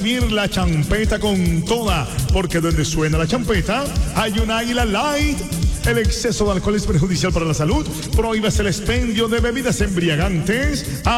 recibir la champeta con toda, porque donde suena la champeta hay un Águila Light. El exceso de alcohol es perjudicial para la salud. Prohíbase el expendio de bebidas embriagantes.